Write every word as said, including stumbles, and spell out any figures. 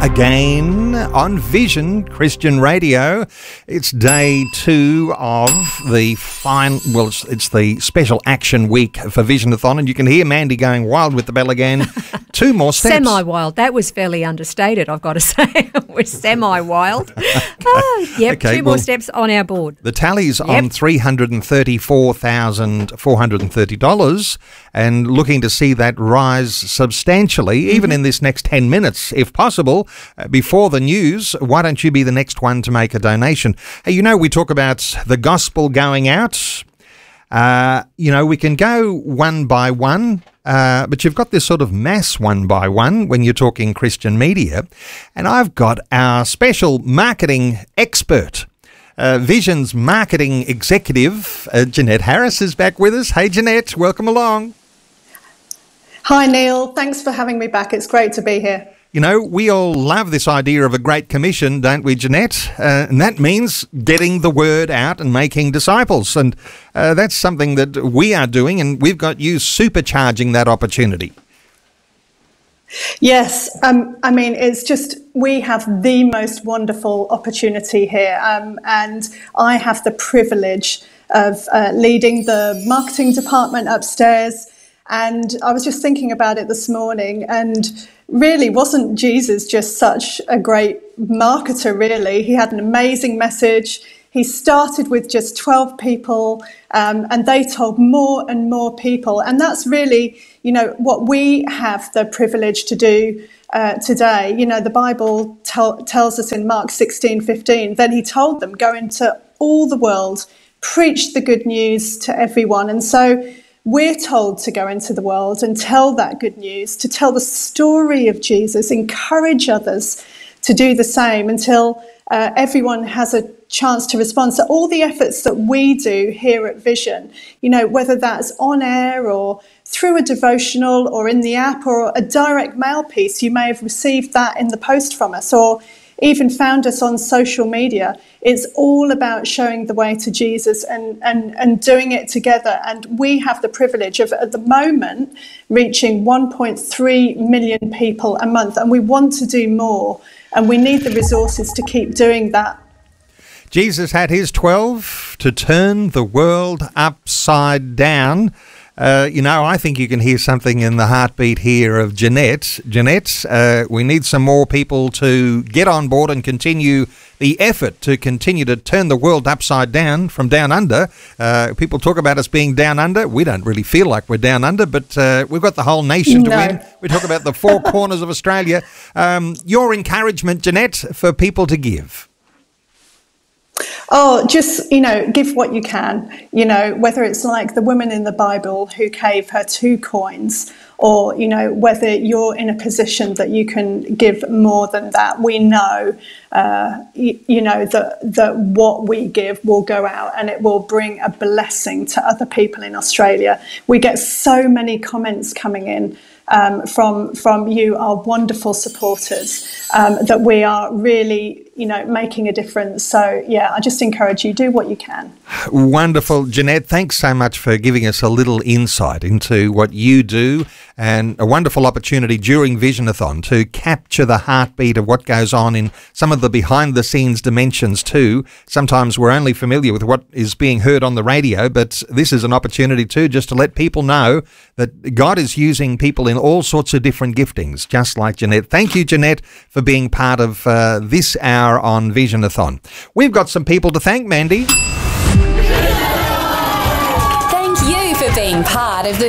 again on Vision Christian Radio. It's day two of the fine, well, it's, it's the special action week for Visionathon, and you can hear Mandy going wild with the bell again. Two more steps. Semi-wild. That was fairly understated, I've got to say. We're semi-wild. Ah, yep, Okay, two more well, steps on our board. The tally's Yep. on three hundred thirty-four thousand four hundred thirty dollars and looking to see that rise substantially, Mm-hmm. even in this next ten minutes, if possible. Uh, before the news, why don't you be the next one to make a donation? Hey, you know, we talk about the gospel going out. Uh, you know, we can go one by one, uh, but you've got this sort of mass one by one when you're talking Christian media. And I've got our special marketing expert, uh, Vision's marketing executive, uh, Jeanette Harris, is back with us. Hey, Jeanette, welcome along. Hi, Neil. Thanks for having me back. It's great to be here. You know, we all love this idea of a great commission, don't we, Jeanette? Uh, and that means getting the word out and making disciples. And uh, that's something that we are doing, and we've got you supercharging that opportunity. Yes, um, I mean, it's just, we have the most wonderful opportunity here. Um, and I have the privilege of uh, leading the marketing department upstairs. And I was just thinking about it this morning, and really, wasn't Jesus just such a great marketer, really? He had an amazing message. He started with just twelve people, um, and they told more and more people. And that's really, you know, what we have the privilege to do uh, today. You know, the Bible tell, tells us in Mark sixteen fifteen, then he told them, go into all the world, preach the good news to everyone. And so we're told to go into the world and tell that good news, to tell the story of Jesus, encourage others to do the same until uh, everyone has a chance to respond. So all the efforts that we do here at Vision, you know, whether that's on air or through a devotional or in the app or a direct mail piece, you may have received that in the post from us or even found us on social media. It's all about showing the way to Jesus and, and, and doing it together. And we have the privilege of, at the moment, reaching one point three million people a month. And we want to do more. And we need the resources to keep doing that. Jesus had his twelve to turn the world upside down. Uh, you know, I think you can hear something in the heartbeat here of Jeanette. Jeanette, uh, we need some more people to get on board and continue the effort to continue to turn the world upside down from down under. Uh, people talk about us being down under. We don't really feel like we're down under, but uh, we've got the whole nation to No. win. We talk about the four corners of Australia. Um, your encouragement, Jeanette, for people to give. Oh, just, you know, give what you can, you know, whether it's like the woman in the Bible who gave her two coins, or, you know, whether you're in a position that you can give more than that. We know, uh, you, you know, that, that what we give will go out and it will bring a blessing to other people in Australia. We get so many comments coming in um, from, from you, our wonderful supporters, um, that we are really, you know, making a difference. So, yeah, I just encourage you, do what you can. Wonderful. Jeanette, thanks so much for giving us a little insight into what you do, and a wonderful opportunity during Visionathon to capture the heartbeat of what goes on in some of the behind-the-scenes dimensions too. Sometimes we're only familiar with what is being heard on the radio, but this is an opportunity too just to let people know that God is using people in all sorts of different giftings, just like Jeanette. Thank you, Jeanette, for being part of uh, this hour on Visionathon. We've got some people to thank, Mandy. Thank you for being part of the